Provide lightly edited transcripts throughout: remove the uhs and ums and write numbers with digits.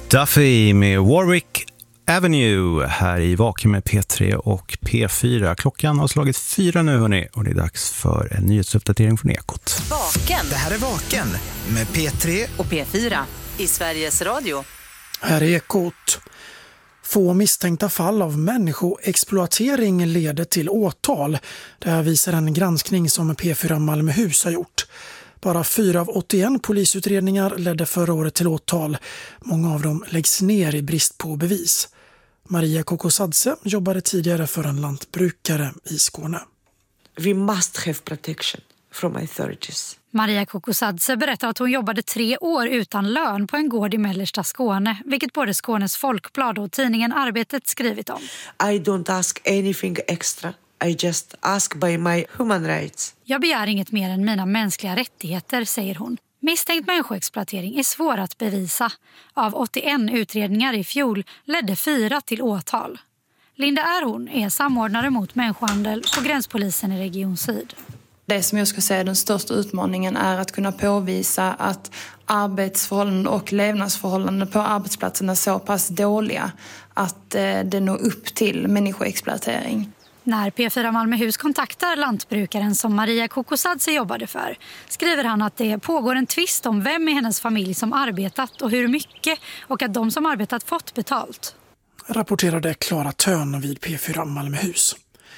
Duffy med Warwick Avenue här i Vaken med P3 och P4. Klockan har slagit 4 nu hörni, och det är dags för en nyhetsuppdatering från Ekot. Vaken. Det här är Vaken med P3 och P4 i Sveriges Radio. Här är Ekot. Få misstänkta fall av människoexploatering leder till åtal. Det här visar en granskning som P4 Malmöhus har gjort. Bara 4 av 81 polisutredningar ledde förra året till åtal. Många av dem läggs ner i brist på bevis. Maria Kokosadze jobbade tidigare för en lantbrukare i Skåne. We must have protection from authorities. Maria Kokosadze berättar att hon jobbade 3 år utan lön på en gård i mellersta Skåne, vilket både Skånes Folkblad och tidningen Arbetet skrivit om. I don't ask anything extra. I just ask by my human rights. Jag begär inget mer än mina mänskliga rättigheter, säger hon. Misstänkt människoexploatering är svår att bevisa. Av 81 utredningar i fjol ledde 4 till åtal. Linda Erhorn är samordnare mot människohandel på gränspolisen i Region Syd. Det som jag ska säga den största utmaningen är att kunna påvisa att arbetsförhållanden och levnadsförhållanden på arbetsplatsen är så pass dåliga att det når upp till människoexploatering. När P4 Malmöhus kontaktar lantbrukaren som Maria Kokosadze jobbade för skriver han att det pågår en tvist om vem i hennes familj som arbetat och hur mycket, och att de som arbetat fått betalt. Rapporterade Klara Tön vid P4 Malmöhus.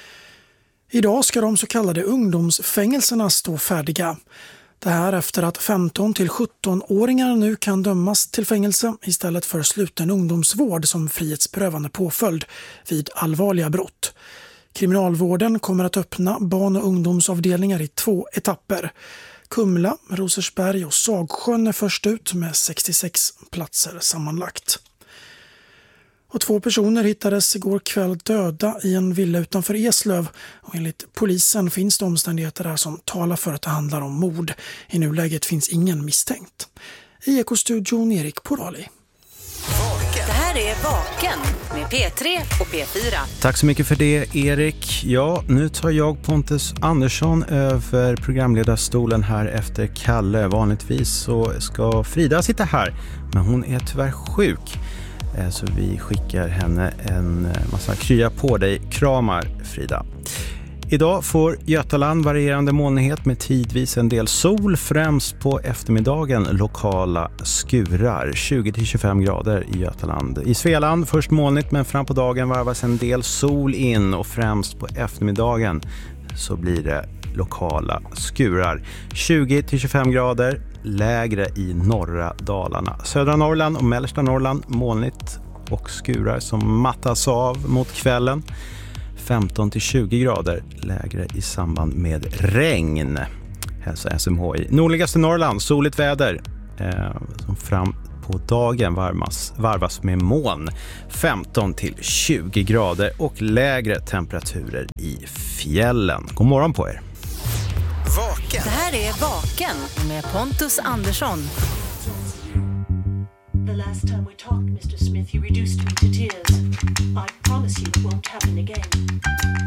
Idag ska de så kallade ungdomsfängelserna stå färdiga. Det här efter att 15-17-åringar nu kan dömas till fängelse istället för sluten ungdomsvård som frihetsberövande påföljd vid allvarliga brott. Kriminalvården kommer att öppna barn- och ungdomsavdelningar i 2 etapper. Kumla, Rosersberg och Sagsjön är först ut med 66 platser sammanlagt. Och 2 personer hittades igår kväll döda i en villa utanför Eslöv. Och enligt polisen finns det omständigheter där som talar för att det handlar om mord. I nuläget finns ingen misstänkt. I Ekostudion Erik Porali. Det här är Vaken med P3 och P4. Tack så mycket för det, Erik. Ja, nu tar jag, Pontus Andersson, över programledarstolen här efter Kalle. Vanligtvis så ska Frida sitta här, men hon är tyvärr sjuk. Så vi skickar henne en massa krya på dig. Kramar, Frida. Idag får Götaland varierande molnighet med tidvis en del sol, främst på eftermiddagen lokala skurar. 20-25 grader i Götaland. I Svealand först molnigt, men fram på dagen varvas en del sol in, och främst på eftermiddagen så blir det lokala skurar. 20-25 grader, lägre i norra Dalarna. Södra Norrland och mellersta Norrland molnigt och skurar som mattas av mot kvällen. 15-20 grader, lägre i samband med regn. Hälsa SMHI. Nordligaste Norrland, soligt väder. Som fram på dagen varvas med moln. 15-20 grader och lägre temperaturer i fjällen. God morgon på er. Vaken. Det här är Vaken med Pontus Andersson. The last time we talked, Mr. Smith, you reduced me to tears. I promise you it won't happen again.